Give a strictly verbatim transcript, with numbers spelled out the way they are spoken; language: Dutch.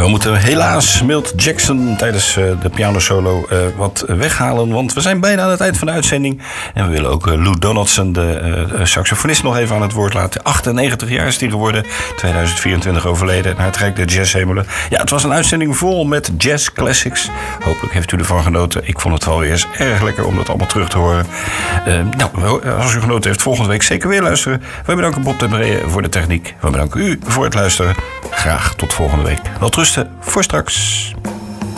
we moeten helaas Milt Jackson tijdens uh, de pianosolo uh, wat weghalen. Want we zijn bijna aan het eind van de uitzending. En we willen ook uh, Lou Donaldson, de uh, saxofonist, nog even aan het woord laten. achtennegentig jaar is hij geworden. tweeduizend vierentwintig overleden. Naar het Rijk der Jazzhemelen. Ja, het was een uitzending vol met jazz classics. Hopelijk heeft u ervan genoten. Ik vond het wel weer eens erg lekker om dat allemaal terug te horen. Uh, nou, als u genoten heeft, volgende week zeker weer luisteren. We bedanken Bob Temperé voor de techniek. We bedanken u voor het luisteren. Graag tot volgende week. Welterusten voor straks.